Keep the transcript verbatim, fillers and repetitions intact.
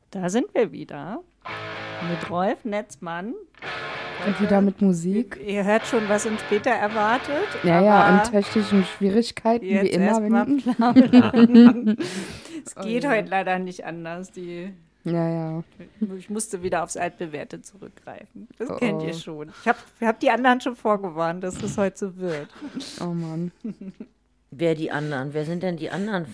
Da sind wir wieder mit Rolf Netzmann. Und wieder mit Musik. Ihr hört schon, was uns später erwartet. Ja, ja, und technischen Schwierigkeiten, wie immer. Wenn es geht oh, ja. heute leider nicht anders. Die ja, ja. Ich musste wieder aufs Altbewährte zurückgreifen. Das oh, kennt ihr schon. Ich habe hab die anderen schon vorgewarnt, dass es heute so wird. Oh Mann. Wer die anderen? Wer sind denn die anderen